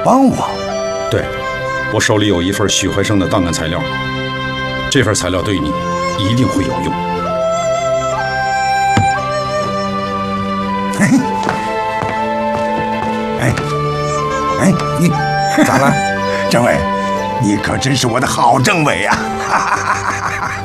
帮我？ 对，我手里有一份许怀生的档案材料，这份材料对你一定会有用。 嘿，哎，你咋了，政委？你可真是我的好政委啊！哈哈哈哈哈哈。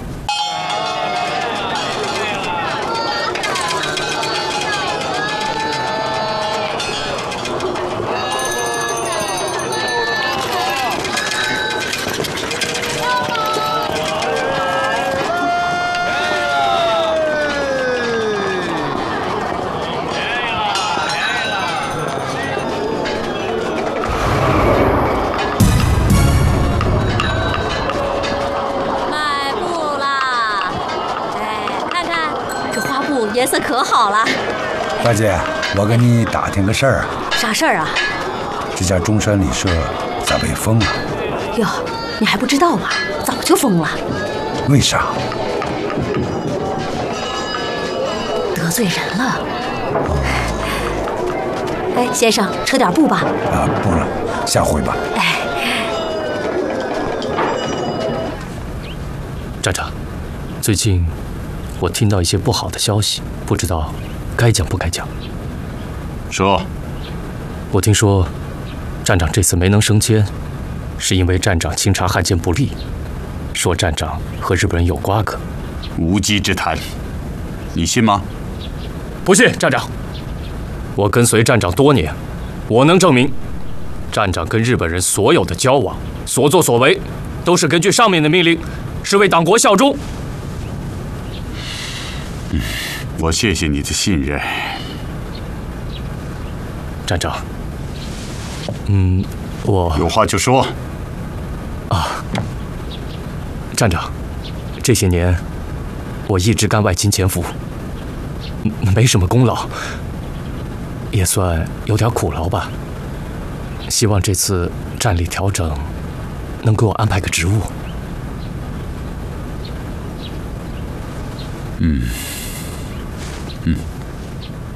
颜色可好了， 大姐，我跟你打听个事儿啊。 啥事儿啊？ 这家中山旅社咋被封了？ 哟，你还不知道吗？早就封了。 为啥？ 得罪人了。哎，先生，扯点布吧。 啊，不了，下回吧。 哎， 站长，最近我听到一些不好的消息，不知道该讲不该讲。 说， 我听说站长这次没能升迁，是因为站长清查汉奸不力，说站长和日本人有瓜葛。 无稽之谈，你信吗？ 不信，站长。我跟随站长多年，我能证明，站长跟日本人所有的交往、所作所为，都是根据上面的命令，是为党国效忠。 我谢谢你的信任， 站长。我有话就说。 啊，站长，这些年我一直干外勤潜伏，没什么功劳，也算有点苦劳吧。希望这次站里调整，能给我安排个职务。